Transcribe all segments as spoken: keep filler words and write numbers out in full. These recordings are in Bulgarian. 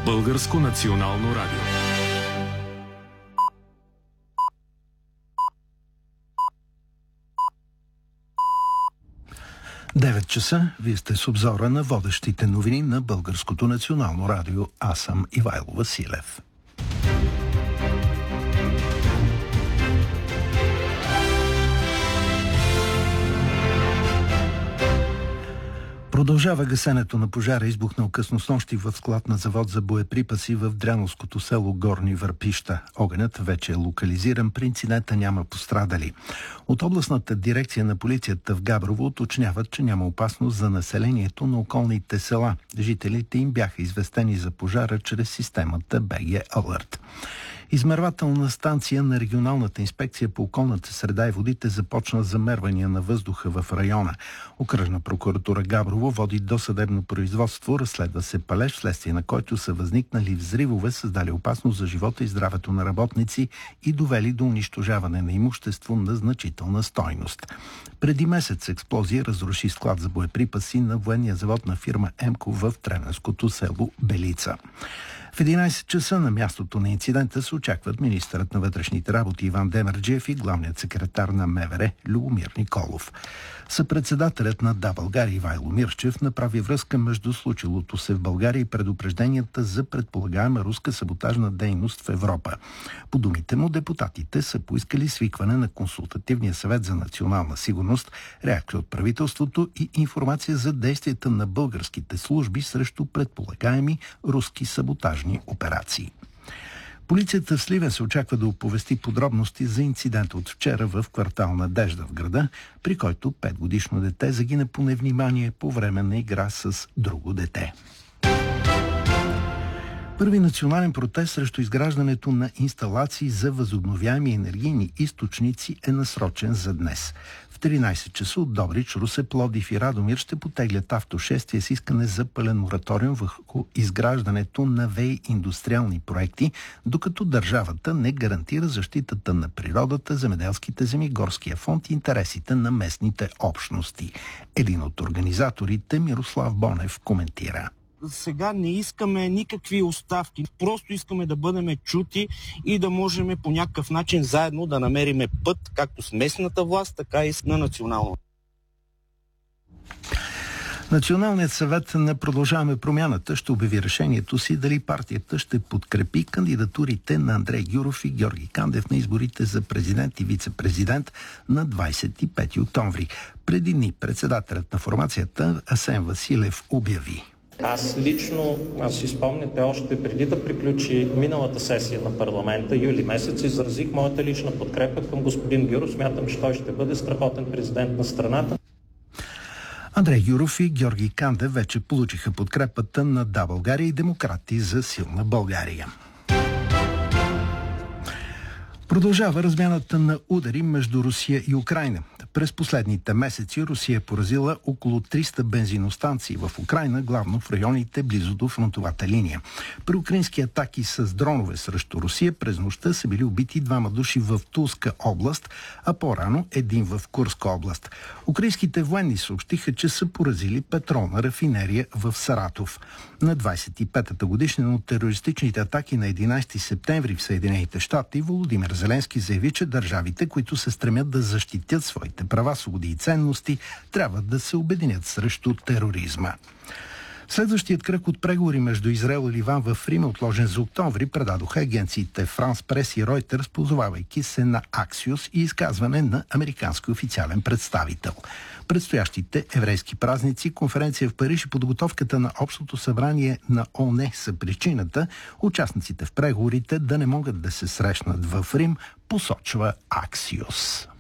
Българско национално радио. девет часа, вие сте с обзора на водещите новини на Българското национално радио. Аз съм Ивайло Василев. Продължава гасенето на пожара, избухнал късно снощи в склад на завод за боеприпаси в дряновското село Горни Върпища. Огънят вече е локализиран, при инцидента няма пострадали. От областната дирекция на полицията в Габрово уточняват, че няма опасност за населението на околните села. Жителите им бяха известени за пожара чрез системата Б Г Alert. Измервателна станция на регионалната инспекция по околната среда и водите започна замервания на въздуха в района. Окръжна прокуратура Габрово води досъдебно производство, разследва се палеж, вследствие на който са възникнали взривове, създали опасност за живота и здравето на работници и довели до унищожаване на имущество на значителна стойност. Преди месец експлозия разруши склад за боеприпаси на военния завод на фирма Емко в Тременското село Белица. В единайсет часа на мястото на инцидента се очакват министърът на вътрешните работи Иван Демерджиев и главният секретар на М В Р Любомир Николов. Съпредседателят на Да, България Ивайло Мирчев направи връзка между случилото се в България и предупрежденията за предполагаема руска саботажна дейност в Европа. По думите му, депутатите са поискали свикване на Консултативния съвет за национална сигурност, реакция от правителството и информация за действията на българските служби срещу предполагаеми руски саботажни операции. Полицията в Сливен се очаква да оповести подробности за инцидента от вчера в квартал Надежда в града, при който петгодишно дете загина по невнимание по време на игра с друго дете. Първи национален протест срещу изграждането на инсталации за възобновяеми енергийни източници е насрочен за днес. В тринайсет часа от Добрич, Русе, Пловдив и Радомир ще потеглят автошествие с искане за пълен мораториум върху изграждането на ВЕИ индустриални проекти, докато държавата не гарантира защитата на природата, земеделските земи, горския фонд и интересите на местните общности. Един от организаторите, Мирослав Бонев, коментира. Сега не искаме никакви оставки, просто искаме да бъдем чути и да можем по някакъв начин заедно да намериме път, както с местната власт, така и на национално. Националният съвет на Продължаваме промяната ще обяви решението си дали партията ще подкрепи кандидатурите на Андрей Гюров и Георги Кандев на изборите за президент и вице-президент на двайсет и пети октомври. Преди дни председателят на формацията Асен Василев обяви. Аз лично, аз си спомняте, още преди да приключи миналата сесия на парламента, юли месец, изразих моята лична подкрепа към господин Гюров. Смятам, че той ще бъде страхотен президент на страната. Андрей Гюров и Георги Кандев вече получиха подкрепата на Да, България и Демократи за силна България. Продължава размяната на удари между Русия и Украйна. През последните месеци Русия е поразила около триста бензиностанции в Украйна, главно в районите близо до фронтовата линия. При украински атаки с дронове срещу Русия през нощта са били убити двама души в Тулска област, а по-рано един в Курска област. Украинските военни съобщиха, че са поразили петролна рафинерия в Саратов. На двайсет и петата годишнина от терористичните атаки на единайсети септември в Съединените щати, Володимир Зеленски заяви, че държавите, които се стремят да защитят своите права, свободи и ценности, трябва да се обединят срещу тероризма. Следващият кръг от преговори между Израел и Ливан в Рим, отложен за октомври, предадоха агенциите Франс Прес и Ройтерс, позовавайки се на Аксиос и изказване на американски официален представител. Предстоящите еврейски празници, конференция в Париж и подготовката на Общото събрание на О Н Е са причината участниците в преговорите да не могат да се срещнат в Рим, посочва Аксиос.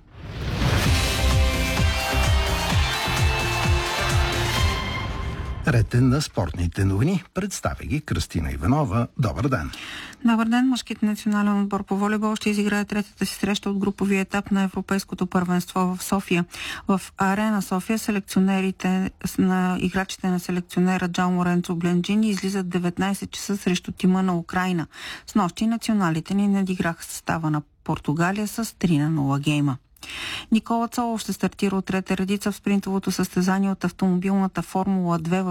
Ретен на спортните новини. Представя ги Кръстина Иванова. Добър ден! Добър ден! Мъжкият национален отбор по волейбол ще изиграе третата си среща от груповия етап на Европейското първенство в София. В Арена София селекционерите на играчите на селекционера Джао Моренцо Бленджини излизат деветнайсет часа срещу тима на Украйна. С нощи националите ни надиграха състава на Португалия с три на нула гейма. Никола Цолов ще стартира от трета редица в спринтовото състезание от автомобилната Формула две в